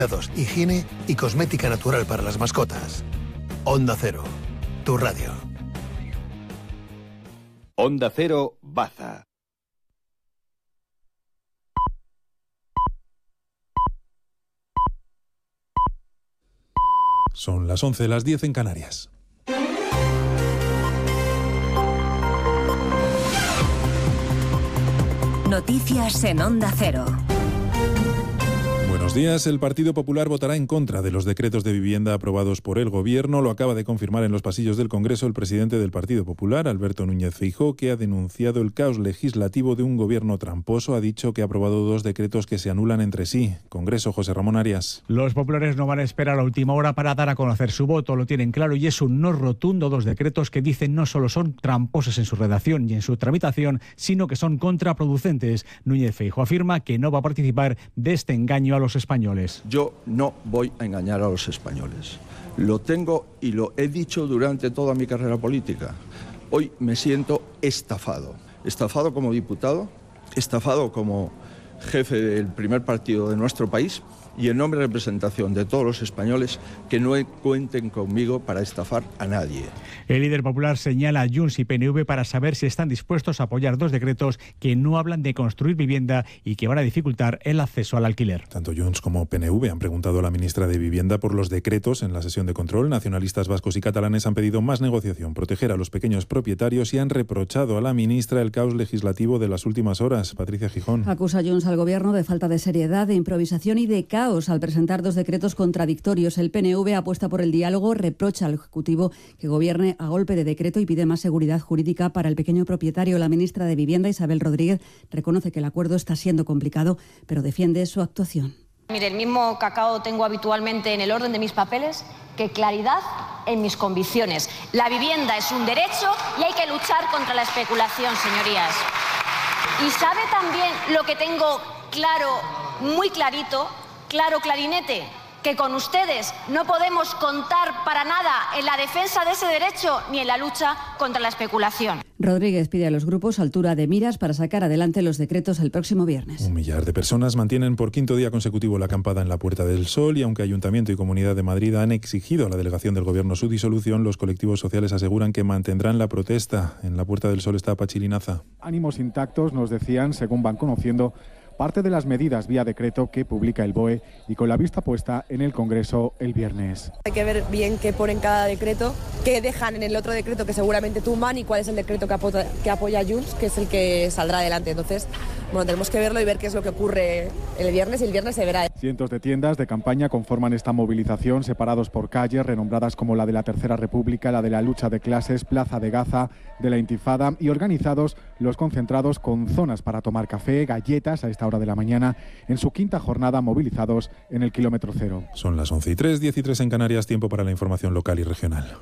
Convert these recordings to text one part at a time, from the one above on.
higiene y cosmética natural para las mascotas. Onda Cero, tu radio. Onda Cero, Baza. Son las 11, las 10 en Canarias. Noticias en Onda Cero. Buenos días. El Partido Popular votará en contra de los decretos de vivienda aprobados por el Gobierno. Lo acaba de confirmar en los pasillos del Congreso el presidente del Partido Popular, Alberto Núñez Feijóo, que ha denunciado el caos legislativo de un Gobierno tramposo. Ha dicho que ha aprobado 2 decretos que se anulan entre sí. Congreso, José Ramón Arias. Los populares no van a esperar a la última hora para dar a conocer su voto. Lo tienen claro y es un no rotundo. 2 decretos que dicen no solo son tramposos en su redacción y en su tramitación, sino que son contraproducentes. Núñez Feijóo afirma que no va a participar de este engaño a los españoles. Yo no voy a engañar a los españoles. Lo tengo y lo he dicho durante toda mi carrera política. Hoy me siento estafado. Estafado como diputado, estafado como jefe del primer partido de nuestro país y en nombre de representación de todos los españoles que no cuenten conmigo para estafar a nadie. El líder popular señala a Junts y PNV para saber si están dispuestos a apoyar 2 decretos que no hablan de construir vivienda y que van a dificultar el acceso al alquiler. Tanto Junts como PNV han preguntado a la ministra de Vivienda por los decretos en la sesión de control. Nacionalistas vascos y catalanes han pedido más negociación, proteger a los pequeños propietarios y han reprochado a la ministra el caos legislativo de las últimas horas. Patricia Gijón. Acusa Junts al Gobierno de falta de seriedad, de improvisación y de caos al presentar 2 decretos contradictorios. El PNV apuesta por el diálogo, reprocha al Ejecutivo que gobierne a golpe de decreto y pide más seguridad jurídica para el pequeño propietario. La ministra de Vivienda, Isabel Rodríguez, reconoce que el acuerdo está siendo complicado, pero defiende su actuación. Mire, el mismo cacao tengo habitualmente en el orden de mis papeles que claridad en mis convicciones. La vivienda es un derecho y hay que luchar contra la especulación, señorías. Y sabe también lo que tengo claro, muy clarito, claro clarinete, que con ustedes no podemos contar para nada en la defensa de ese derecho ni en la lucha contra la especulación. Rodríguez pide a los grupos altura de miras para sacar adelante los decretos el próximo viernes. 1 millar de personas mantienen por 5º día consecutivo la acampada en la Puerta del Sol y aunque Ayuntamiento y Comunidad de Madrid han exigido a la delegación del Gobierno su disolución, los colectivos sociales aseguran que mantendrán la protesta. En la Puerta del Sol está Pachi Linaza. Ánimos intactos, nos decían, según van conociendo parte de las medidas vía decreto que publica el BOE y con la vista puesta en el Congreso el viernes. Hay que ver bien qué ponen cada decreto, qué dejan en el otro decreto que seguramente tumban y cuál es el decreto que apoya Junts, que es el que saldrá adelante. Entonces, bueno, tenemos que verlo y ver qué es lo que ocurre el viernes y el viernes se verá. Cientos de tiendas de campaña conforman esta movilización, separados por calles renombradas como la de la Tercera República, la de la lucha de clases, Plaza de Gaza, de la Intifada y organizados los concentrados con zonas para tomar café, galletas a esta hora de la mañana, en su 5ª jornada movilizados en el kilómetro cero. Son las 11:03, 10:03 en Canarias, tiempo para la información local y regional.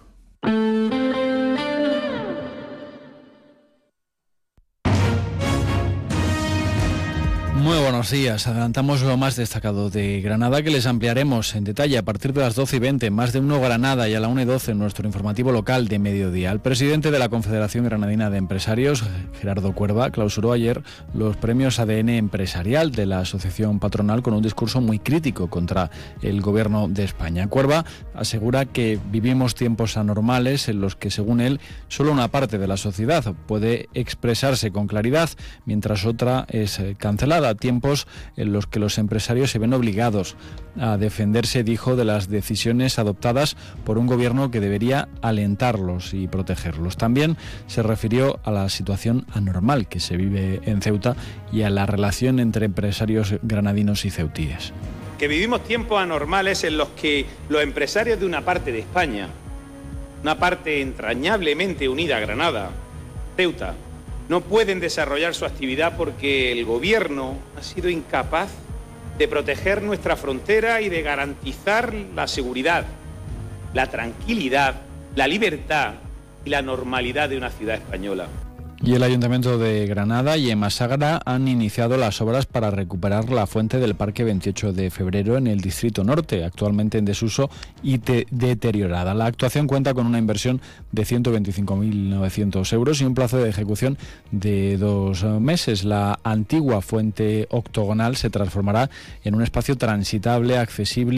Muy buenos días. Adelantamos lo más destacado de Granada, que les ampliaremos en detalle a partir de las 12:20, más de uno Granada, y a la 1:12 en nuestro informativo local de mediodía. El presidente de la Confederación Granadina de Empresarios, Gerardo Cuerva, clausuró ayer los premios ADN Empresarial de la Asociación Patronal con un discurso muy crítico contra el Gobierno de España. Cuerva asegura que vivimos tiempos anormales en los que, según él, solo una parte de la sociedad puede expresarse con claridad, mientras otra es cancelada. Tiempos en los que los empresarios se ven obligados a defenderse, dijo, de las decisiones adoptadas por un gobierno que debería alentarlos y protegerlos. También se refirió a la situación anormal que se vive en Ceuta y a la relación entre empresarios granadinos y ceutíes. Que vivimos tiempos anormales en los que los empresarios de una parte de España, una parte entrañablemente unida a Granada, Ceuta, no pueden desarrollar su actividad porque el gobierno ha sido incapaz de proteger nuestra frontera y de garantizar la seguridad, la tranquilidad, la libertad y la normalidad de una ciudad española. Y el Ayuntamiento de Granada y Emasagra han iniciado las obras para recuperar la fuente del Parque 28 de Febrero en el Distrito Norte, actualmente en desuso y deteriorada. La actuación cuenta con una inversión de 125.900 euros y un plazo de ejecución de 2 meses. La antigua fuente octogonal se transformará en un espacio transitable, accesible